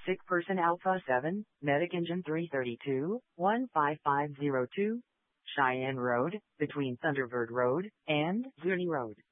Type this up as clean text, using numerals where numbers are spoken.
Sick person Alpha 7, Medic Engine 332, 15502, Cheyenne Road, between Thunderbird Road and Zuni Road.